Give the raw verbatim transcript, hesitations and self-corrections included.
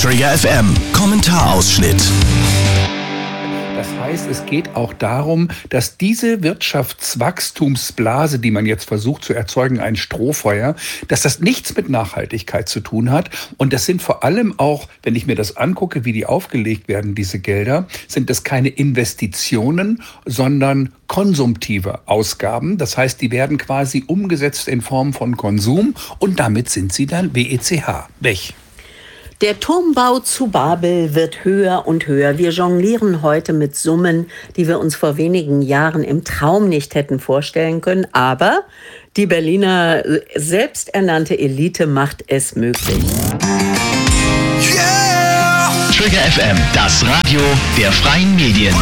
Trigger F M Kommentarausschnitt. Das heißt, es geht auch darum, dass diese Wirtschaftswachstumsblase, die man jetzt versucht zu erzeugen, ein Strohfeuer, dass das nichts mit Nachhaltigkeit zu tun hat. Und das sind vor allem auch, wenn ich mir das angucke, wie die aufgelegt werden, diese Gelder, sind das keine Investitionen, sondern konsumtive Ausgaben. Das heißt, die werden quasi umgesetzt in Form von Konsum und damit sind sie dann W E C H weg. Der Turmbau zu Babel wird höher und höher. Wir jonglieren heute mit Summen, die wir uns vor wenigen Jahren im Traum nicht hätten vorstellen können. Aber die Berliner selbsternannte Elite macht es möglich. Yeah! Trigger F M, das Radio der freien Medien.